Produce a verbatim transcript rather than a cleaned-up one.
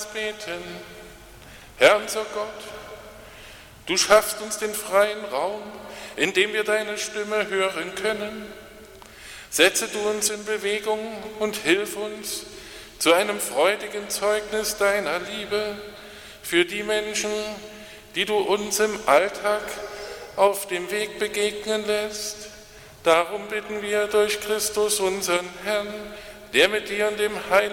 beten. Herr unser Gott, du schaffst uns den freien Raum, in dem wir deine Stimme hören können. Setze du uns in Bewegung und hilf uns zu einem freudigen Zeugnis deiner Liebe für die Menschen, die du uns im Alltag auf dem Weg begegnen lässt. Darum bitten wir durch Christus, unseren Herrn, der mit dir und dem Heiligen